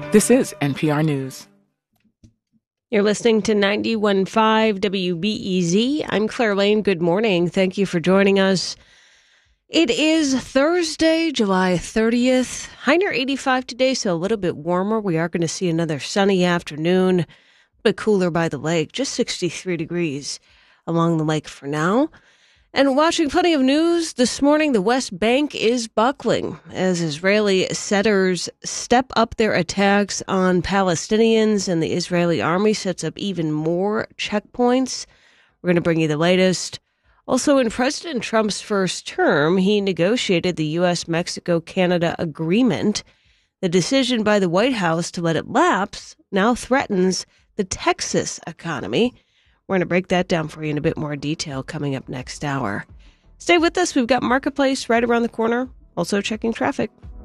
This is NPR News. You're listening to 91.5 WBEZ. I'm Claire Lane. Good morning. Thank you for joining us. It is Thursday, July 30th. High near 85 today, so a little bit warmer. We are going to see another sunny afternoon, a bit cooler by the lake, just 63 degrees along the lake for now. And watching plenty of news this morning, the West Bank is buckling as Israeli setters step up their attacks on Palestinians, and the Israeli army sets up even more checkpoints. We're going to bring you the latest. Also, in President Trump's first term, he negotiated the U.S.-Mexico-Canada agreement. The decision by the White House to let it lapse now threatens the Texas economy. We're going to break that down for you in a bit more detail coming up next hour. Stay with us. We've got Marketplace right around the corner. Also checking traffic.